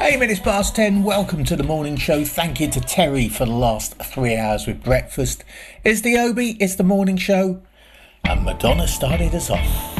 8 minutes past 10, welcome to the morning show. Thank you to Terry for the last 3 hours with breakfast. It's the Obi, it's the morning show, and Madonna started us off.